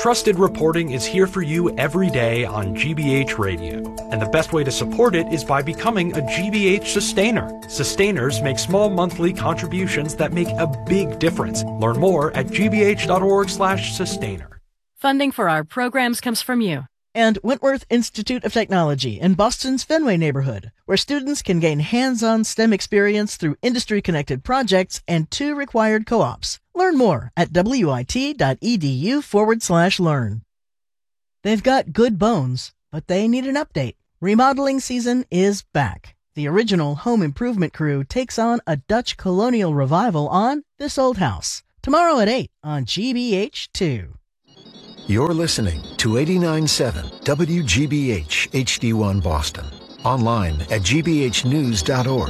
Trusted reporting is here for you every day on GBH Radio, and the best way to support it is by becoming a GBH sustainer. Sustainers make small monthly contributions that make a big difference. Learn more at gbh.org/sustainer. Funding for our programs comes from you. And Wentworth Institute of Technology in Boston's Fenway neighborhood, where students can gain hands-on STEM experience through industry-connected projects and 2 required co-ops. Learn more at wit.edu/learn. They've got good bones, but they need an update. Remodeling season is back. The original home improvement crew takes on a Dutch colonial revival on This Old House. Tomorrow at 8 on GBH2. You're listening to 89.7 WGBH HD1 Boston. Online at gbhnews.org.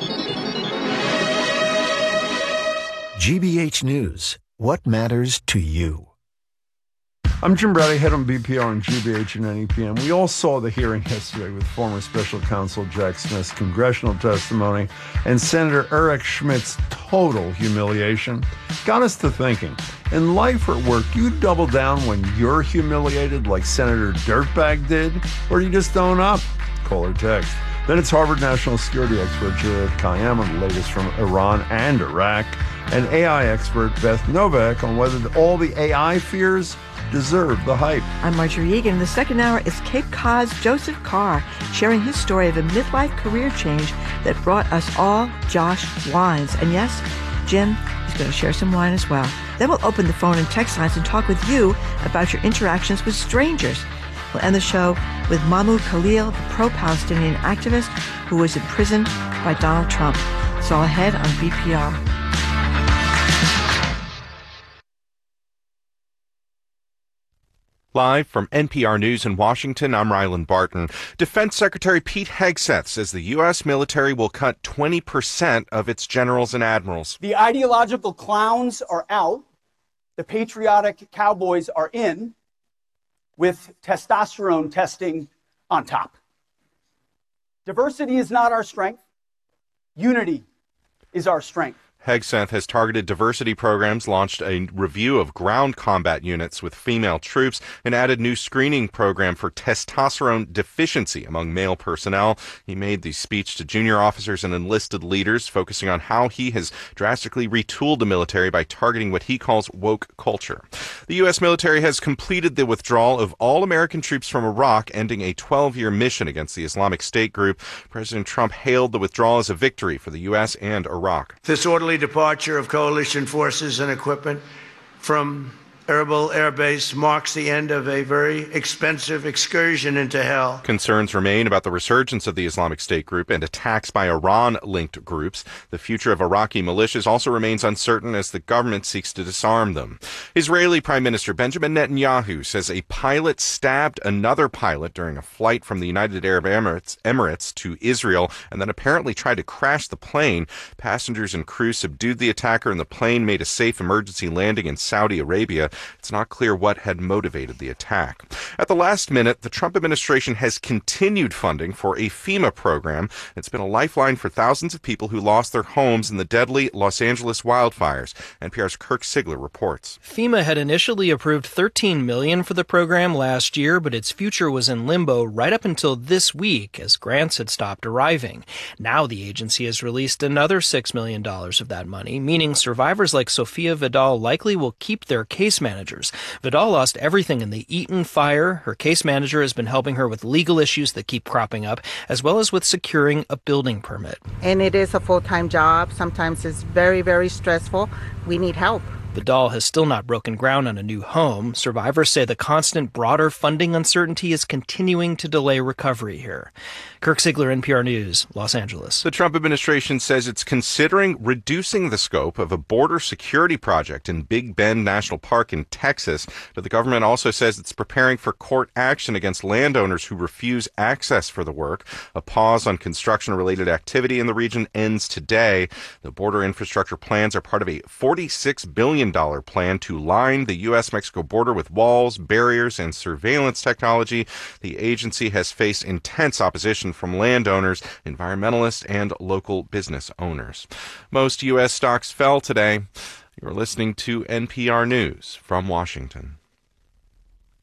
GBH News. What matters to you? I'm Jim Brady, head on BPR and GBH and NEPM. We all saw the hearing yesterday with former special counsel Jack Smith's congressional testimony and Senator Eric Schmidt's total humiliation. Got us to thinking, in life or work, you double down when you're humiliated like Senator Dirtbag did, or you just own up? Call or text. Then it's Harvard national security expert Juliet Kayyem on the latest from Iran and Iraq, and AI expert Beth Novak on whether all the AI fears deserve the hype. I'm Marjorie Egan. In the second hour is Cape Cod's Joseph Carr, sharing his story of a midlife career change that brought us all Josh wines. And yes, Jim is going to share some wine as well. Then we'll open the phone and text lines and talk with you about your interactions with strangers. We'll end the show with Mahmoud Khalil, the pro-Palestinian activist who was imprisoned by Donald Trump. It's all ahead on BPR. Live from NPR News in Washington, I'm Ryland Barton. Defense Secretary Pete Hegseth says the U.S. military will cut 20% of its generals and admirals. The ideological clowns are out. The patriotic cowboys are in, with testosterone testing on top. Diversity is not our strength. Unity is our strength. Hegseth has targeted diversity programs, launched a review of ground combat units with female troops, and added new screening program for testosterone deficiency among male personnel. He made the speech to junior officers and enlisted leaders, focusing on how he has drastically retooled the military by targeting what he calls woke culture. The U.S. military has completed the withdrawal of all American troops from Iraq, ending a 12-year mission against the Islamic State group. President Trump hailed the withdrawal as a victory for the U.S. and Iraq. This orderly departure of coalition forces and equipment from Erbil Air Base marks the end of a very expensive excursion into hell. Concerns remain about the resurgence of the Islamic State group and attacks by Iran-linked groups. The future of Iraqi militias also remains uncertain as the government seeks to disarm them. Israeli Prime Minister Benjamin Netanyahu says a pilot stabbed another pilot during a flight from the United Arab Emirates to Israel and then apparently tried to crash the plane. Passengers and crew subdued the attacker and the plane made a safe emergency landing in Saudi Arabia. It's not clear what had motivated the attack. At the last minute, the Trump administration has continued funding for a FEMA program. It's been a lifeline for thousands of people who lost their homes in the deadly Los Angeles wildfires. NPR's Kirk Sigler reports. FEMA had initially approved $13 million for the program last year, but its future was in limbo right up until this week as grants had stopped arriving. Now the agency has released another $6 million of that money, meaning survivors like Sophia Vidal likely will keep their case managers. Vidal lost everything in the Eaton fire. Her case manager has been helping her with legal issues that keep cropping up, as well as with securing a building permit. And it is a full-time job. Sometimes it's very, very stressful. We need help. Vidal has still not broken ground on a new home. Survivors say the constant broader funding uncertainty is continuing to delay recovery here. Kirk Sigler, NPR News, Los Angeles. The Trump administration says it's considering reducing the scope of a border security project in Big Bend National Park in Texas. But the government also says it's preparing for court action against landowners who refuse access for the work. A pause on construction-related activity in the region ends today. The border infrastructure plans are part of a $46 billion plan to line the U.S.-Mexico border with walls, barriers, and surveillance technology. The agency has faced intense opposition from landowners, environmentalists, and local business owners. Most U.S. stocks fell today. You're listening to NPR News from Washington.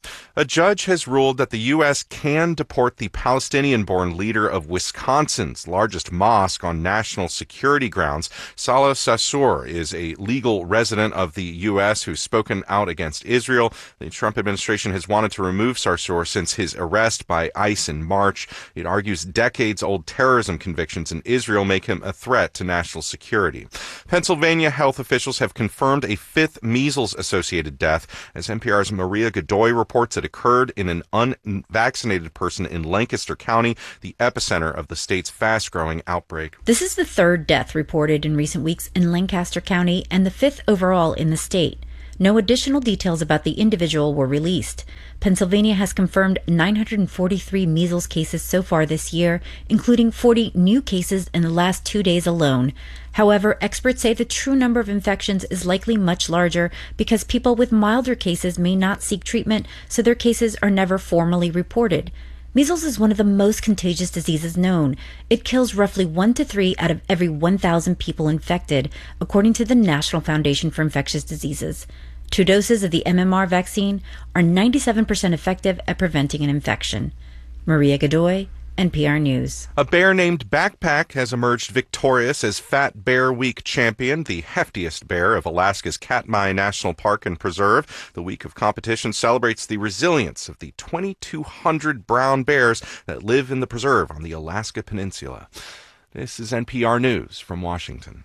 A judge has ruled that the U.S. can deport the Palestinian-born leader of Wisconsin's largest mosque on national security grounds. Salah Sarsour is a legal resident of the U.S. who's spoken out against Israel. The Trump administration has wanted to remove Sarsour since his arrest by ICE in March. It argues decades-old terrorism convictions in Israel make him a threat to national security. Pennsylvania health officials have confirmed a fifth measles-associated death as NPR's Maria Godoy reports it occurred in an unvaccinated person in Lancaster County, the epicenter of the state's fast-growing outbreak. This is the third death reported in recent weeks in Lancaster County and the fifth overall in the state. No additional details about the individual were released. Pennsylvania has confirmed 943 measles cases so far this year, including 40 new cases in the last 2 days alone. However, experts say the true number of infections is likely much larger because people with milder cases may not seek treatment, so their cases are never formally reported. Measles is one of the most contagious diseases known. It kills roughly 1 to 3 out of every 1,000 people infected, according to the National Foundation for Infectious Diseases. 2 doses of the MMR vaccine are 97% effective at preventing an infection. Maria Godoy, NPR News. A bear named Backpack has emerged victorious as Fat Bear Week champion, the heftiest bear of Alaska's Katmai National Park and Preserve. The week of competition celebrates the resilience of the 2,200 brown bears that live in the preserve on the Alaska Peninsula. This is NPR News from Washington.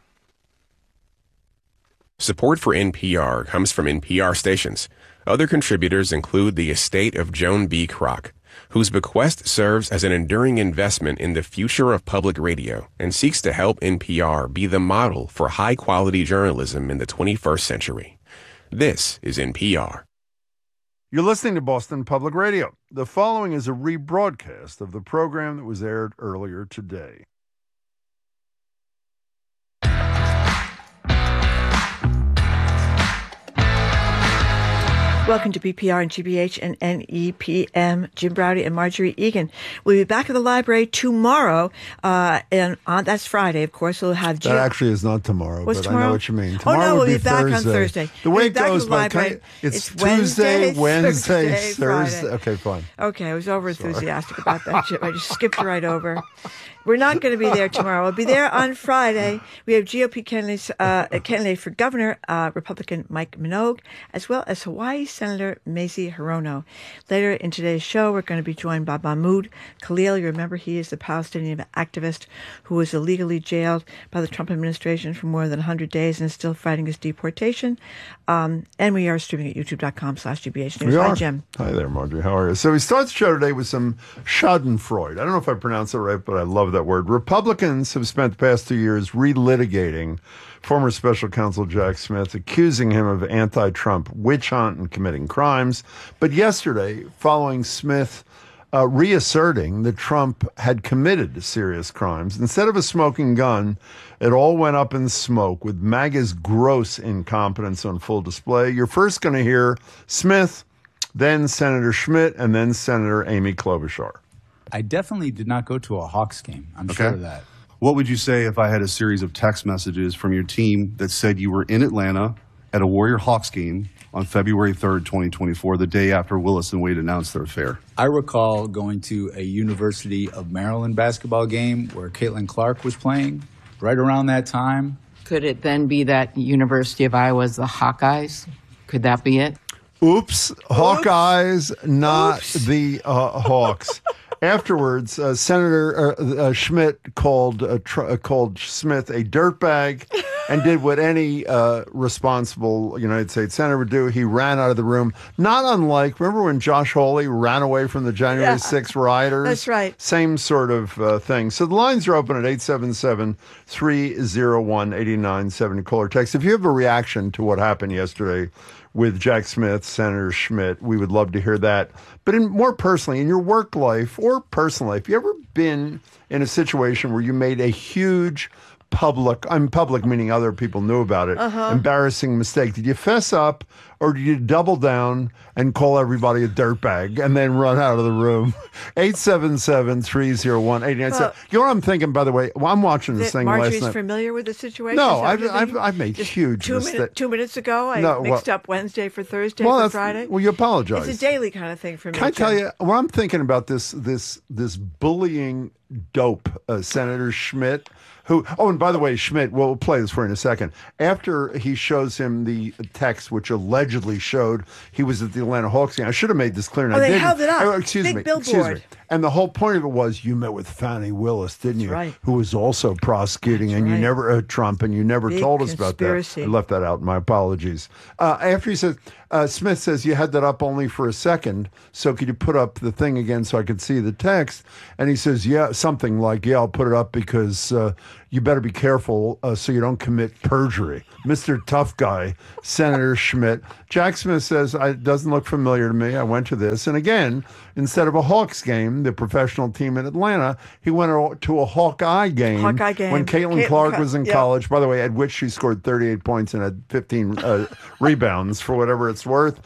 Support for NPR comes from NPR stations. Other contributors include the estate of Joan B. Kroc, whose bequest serves as an enduring investment in the future of public radio and seeks to help NPR be the model for high-quality journalism in the 21st century. This is NPR. You're listening to Boston Public Radio. The following is a rebroadcast of the program that was aired earlier today. Welcome to BPR and GBH and NEPM. Jim Braude and Marjorie Egan. We'll be back at the library tomorrow, and that's Friday, of course. We'll have That actually is not tomorrow, What's but tomorrow? I know what you mean. Tomorrow Tomorrow we'll would be back Thursday. on Thursday. The way We'll it be back goes, at the by library. it's Wednesday, Thursday, Thursday. Thursday. Okay, fine. Okay, I was over enthusiastic about that, Jim. I just skipped right over. We're not going to be there tomorrow. We'll be there on Friday. We have GOP candidate for governor, Republican Mike Minogue, as well as Hawaii Senator Mazie Hirono. Later in today's show, we're going to be joined by Mahmoud Khalil. You remember he is the Palestinian activist who was illegally jailed by the Trump administration for more than 100 days and is still fighting his deportation. And we are streaming at youtube.com/GBH News. Hi, Jim. Hi there, Marjorie. How are you? So we start the show today with some Schadenfreude. I don't know if I pronounced it right, but I love that word. Republicans have spent the past 2 years relitigating former special counsel Jack Smith, accusing him of anti-Trump witch hunt and committing crimes. But yesterday, following Smith reasserting that Trump had committed serious crimes, instead of a smoking gun, it all went up in smoke with MAGA's gross incompetence on full display. You're first going to hear Smith, then Senator Schmidt, and then Senator Amy Klobuchar. I definitely did not go to a Hawks game. I'm sure of that. What would you say if I had a series of text messages from your team that said you were in Atlanta at a Warrior Hawks game on February 3rd, 2024, the day after Willis and Wade announced their affair? I recall going to a University of Maryland basketball game where Caitlin Clark was playing right around that time. Could it then be that University of Iowa's the Hawkeyes? Could that be it? Oops. Hawkeyes, not the Hawks. Afterwards, Senator Schmidt called Smith a dirtbag and did what any responsible United States senator would do. He ran out of the room. Not unlike, remember when Josh Hawley ran away from the January 6th rioters? That's right. Same sort of thing. So the lines are open at 877-301-8970. Call or text. If you have a reaction to what happened yesterday with Jack Smith, Senator Schmidt, we would love to hear that. But more personally, in your work life or personal life, you ever been in a situation where you made a huge public meaning other people knew about it, embarrassing mistake, did you fess up or did you double down and call everybody a dirtbag and then run out of the room? 877-301-8977. You know what I'm thinking, by the way? Well, I'm watching this thing Marjorie's last night. familiar with the situation? No, I've made huge mistakes. 2 minutes ago, I mixed up Wednesday for Thursday for Friday. Well, you apologize. It's a daily kind of thing for me. Can I tell you what I'm thinking about this bullying dope, Senator Schmidt, who, and by the way, Schmidt, we'll play this for you in a second. After he shows him the text, which allegedly showed he was at the Atlanta Hawks game, I should have made this clear. And I they didn't. held it up. Big billboard. And the whole point of it was you met with Fani Willis, didn't you? Right. Who was also prosecuting, and you never, Trump, and you never told us about that. I left that out. My apologies. After he says, Smith says, you had that up only for a second, so could you put up the thing again so I could see the text? And he says, yeah, something like, yeah, I'll put it up because you better be careful so you don't commit perjury. Mr. Tough Guy, Senator Schmidt. Jack Smith says, it doesn't look familiar to me. I went to this. And again, instead of a Hawks game, the professional team in Atlanta, he went to a Hawkeye game. When Caitlin Clark was in college, by the way, at which she scored 38 points and had 15 rebounds for whatever it's worth.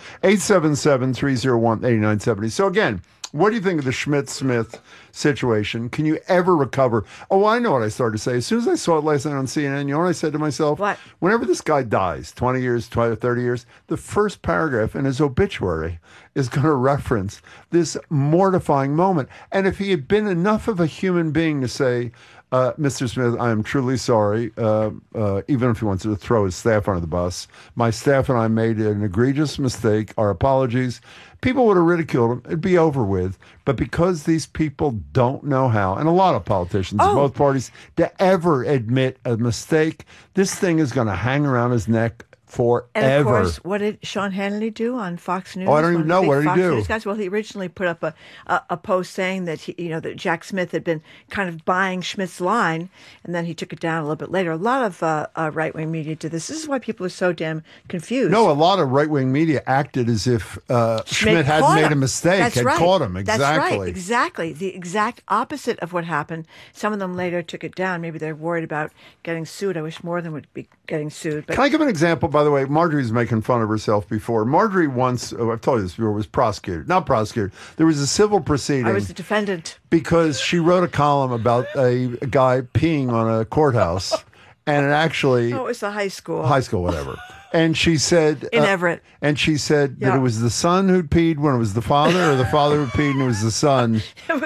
877-301-8970. So again, what do you think of the Schmidt-Smith situation? Can you ever recover? Oh, I know what I started to say. As soon as I saw it last night on CNN, you know what I said to myself? What? Whenever this guy dies, 20 years, 30 years, the first paragraph in his obituary is going to reference this mortifying moment. And if he had been enough of a human being to say, Mr. Smith, I am truly sorry, even if he wants to throw his staff under the bus, my staff and I made an egregious mistake. Our apologies. People would have ridiculed him. It'd be over with. But because these people don't know how, and a lot of politicians in both parties, to ever admit a mistake, this thing is going to hang around his neck forever. And of course, what did Sean Hannity do on Fox News? Oh, I don't even know. What did he do? News guys? Well, he originally put up a post saying that that Jack Smith had been kind of buying Schmidt's line, and then he took it down a little bit later. A lot of right-wing media did this. This is why people are so damn confused. No, a lot of right-wing media acted as if Schmidt hadn't made a mistake, caught him. Exactly. That's right. Exactly. The exact opposite of what happened. Some of them later took it down. Maybe they're worried about getting sued. I wish more of them would be getting sued. But can I give an example? By the way, Marjorie's making fun of herself before. Marjorie once, I've told you this before, was prosecuted. Not prosecuted. There was a civil proceeding. I was the defendant. Because she wrote a column about a guy peeing on a courthouse. And it actually... Oh, it was the high school. High school, whatever. And she said... In Everett. And she said that it was the son who'd peed when it was the father, or the father who'd peed and it was the son.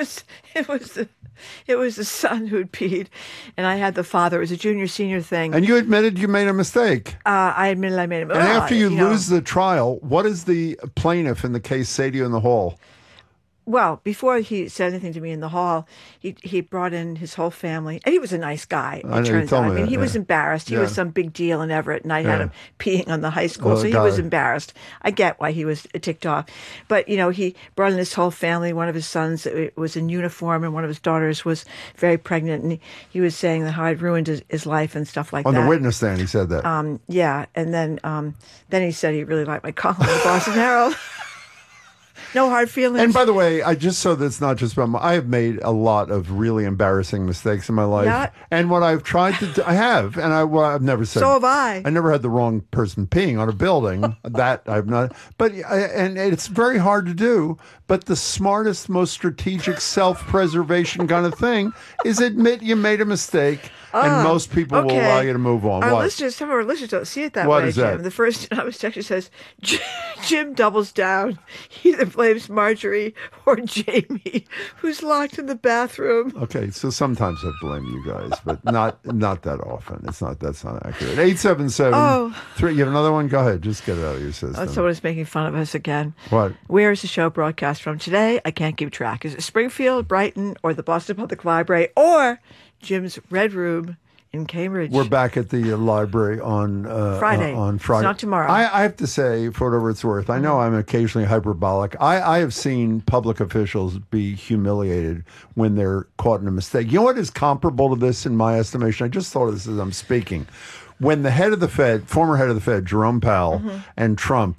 It was the son who'd peed, and I had the father. It was a junior-senior thing. And you admitted you made a mistake. I admitted I made a mistake. And after you lose the trial, what does the plaintiff in the case say to you in the hall? Well, before he said anything to me in the hall, he brought in his whole family, and he was a nice guy. It turns out. I mean, he was embarrassed. He was some big deal in Everett, and I had him peeing on the high school, so he was embarrassed. I get why he was ticked off, but he brought in his whole family. One of his sons was in uniform, and one of his daughters was very pregnant, and he was saying how I'd ruined his life and stuff like that. On the witness stand, he said that. Yeah, and then he said he really liked my column in the Boston Herald. No hard feelings. And by the way, I just so that's not just about I have made a lot of really embarrassing mistakes in my life. And what I've tried to do, I have, and I've never said. So have I. I never had the wrong person peeing on a building. That I've not. But and it's very hard to do. But the smartest, most strategic self-preservation kind of thing is admit you made a mistake. And most people will allow you to move on. Some of our listeners don't see it that what way, is Jim. That? The first anonymous texter says, Jim doubles down. He either blames Marjorie or Jamie, who's locked in the bathroom. Okay, so sometimes I blame you guys, but not that often. That's not accurate. 877-3. You have another one? Go ahead. Just get it out of your system. Someone is making fun of us again. What? Where is the show broadcast from today? I can't keep track. Is it Springfield, Brighton, or the Boston Public Library, or Jim's Red Room in Cambridge? We're back at the library on Friday. It's not tomorrow. I have to say, for whatever it's worth, I know I'm occasionally hyperbolic. I have seen public officials be humiliated when they're caught in a mistake. You know what is comparable to this in my estimation? I just thought of this as I'm speaking. When the head of the Fed, former head of the Fed, Jerome Powell, and Trump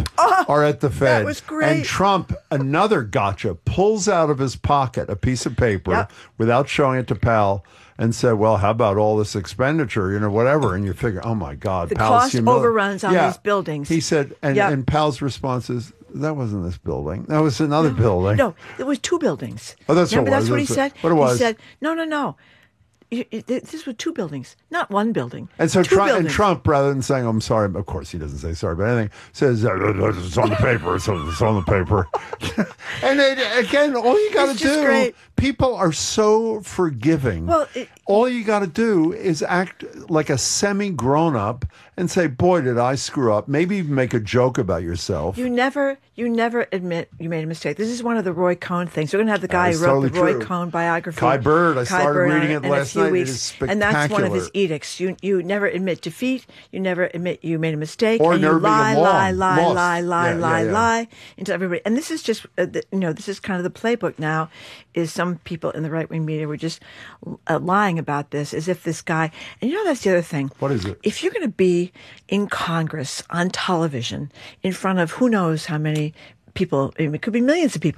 are at the Fed. That was great. And Trump, another gotcha, pulls out of his pocket a piece of paper without showing it to Powell and said, well, how about all this expenditure, whatever. And you figure, oh, my God. The Powell's cost overruns on these buildings. He said, and Powell's response is, that wasn't this building. That was another building. No, it was 2 buildings. Oh, that's Remember, what it was. that's what he said? What it was. He said, no. This was 2 buildings, not 1 building. And so Trump, rather than saying, I'm sorry, of course he doesn't say sorry, but anything, says, it's on the paper, it's on the paper. And again, all you got to do, people are so forgiving. Well, all you got to do is act like a semi-grown-up and say, boy, did I screw up. Maybe even make a joke about yourself. You never admit you made a mistake. This is one of the Roy Cohn things. We're going to have the guy who wrote the Roy Cohn biography. Kai Bird. I started reading it last night. It is spectacular. And that's one of his edicts. You never admit defeat. You never admit you made a mistake. Or and you never lie lie into everybody. And this is just, this is kind of the playbook now, is some people in the right-wing media were just lying about this as if this guy, and that's the other thing. What is it? If you're going to be in Congress, on television, in front of who knows how many people, it could be millions of people,